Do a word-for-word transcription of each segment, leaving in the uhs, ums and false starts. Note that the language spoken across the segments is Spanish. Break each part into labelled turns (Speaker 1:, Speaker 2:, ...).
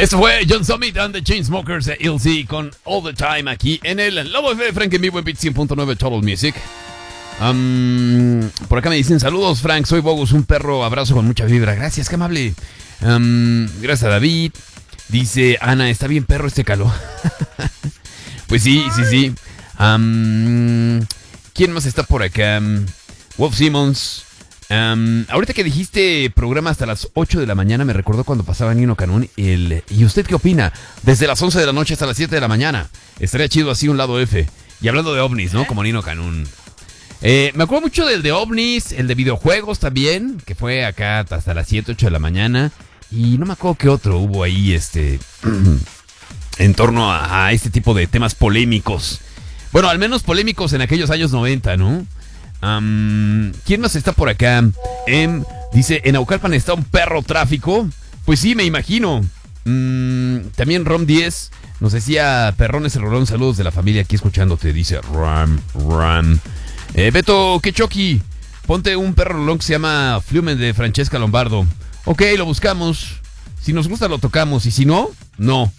Speaker 1: Esto fue John Summit and the Chainsmokers de L C con All the Time aquí en el Lobo F de Frank en vivo en Beat cien punto nueve Total Music. Um, por acá me dicen saludos, Frank, soy Bogus, un perro, abrazo con mucha vibra. Gracias, qué amable. Um, gracias a David. Dice Ana, está bien perro este calor. Pues sí, sí, sí. Um, ¿Quién más está por acá? Wolf Simmons. Um, ahorita que dijiste programa hasta las ocho de la mañana, me recordó cuando pasaba Nino Canún. El, ¿Y usted qué opina? Desde las once de la noche hasta las siete de la mañana. Estaría chido así un lado F. Y hablando de ovnis, ¿no? Como Nino Canún. Eh, me acuerdo mucho del de ovnis, el de videojuegos también, que fue acá hasta las siete, ocho de la mañana. Y no me acuerdo qué otro hubo ahí, este, en torno a, a este tipo de temas polémicos. Bueno, al menos polémicos en aquellos años noventa, ¿no? Um, ¿Quién más está por acá? Em, dice, en Naucalpan está un perro tráfico. Pues sí, me imagino. Um, también Rom diez nos decía, perrones el rolón, saludos de la familia aquí escuchándote. Dice Ram, Ram. Eh, Beto, qué choqui. Ponte un perro rolón que se llama Flumen de Francesca Lombardo. Ok, lo buscamos. Si nos gusta lo tocamos y si no, no.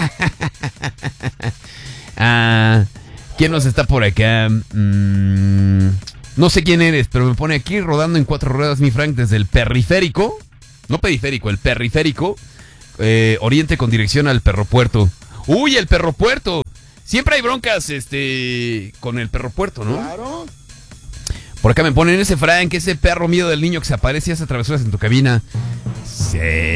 Speaker 1: Ah, ¿quién nos está por acá? Mm, no sé quién eres, pero me pone aquí rodando en cuatro ruedas, mi Frank, desde el periférico. No periférico, el periférico. Eh, oriente con dirección al Perropuerto. ¡Uy, el Perropuerto! Siempre hay broncas este, con el Perropuerto, ¿no? Claro. Por acá me ponen ese Frank, ese perro miedo del niño que se aparece y hace travesuras en tu cabina. Sí.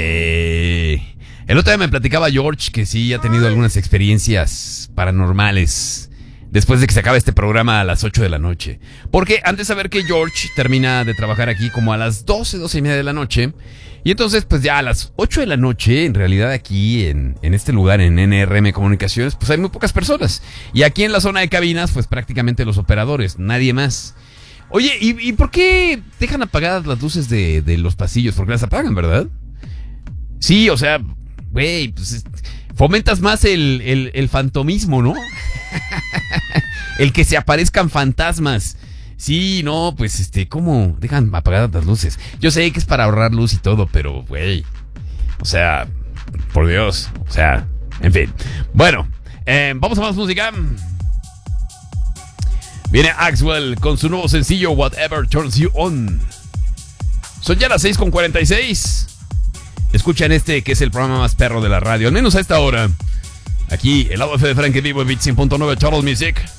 Speaker 1: El otro día me platicaba George que sí ha tenido algunas experiencias paranormales después de que se acabe este programa a las ocho de la noche. Porque antes de saber que George termina de trabajar aquí como a las doce, doce y media de la noche. Y entonces pues ya a las ocho de la noche, en realidad aquí en, en este lugar, en N R M Comunicaciones, pues hay muy pocas personas. Y aquí en la zona de cabinas pues prácticamente los operadores, nadie más. Oye, ¿y, y por qué dejan apagadas las luces de, de los pasillos? Porque las apagan, ¿verdad? Sí, o sea, güey, pues fomentas más el, el, el fantomismo, ¿no? El que se aparezcan fantasmas. Sí, no, pues este, ¿cómo dejan apagadas las luces? Yo sé que es para ahorrar luz y todo, pero, güey, o sea, por Dios, o sea, en fin. Bueno, eh, vamos a más música. Viene Axwell con su nuevo sencillo Whatever Turns You On. Son ya las seis con cuarenta y seis. Escuchan este que es el programa más perro de la radio, al menos a esta hora. Aquí, el lado F de Frank en vivo en Beat cien punto nueve Total Music.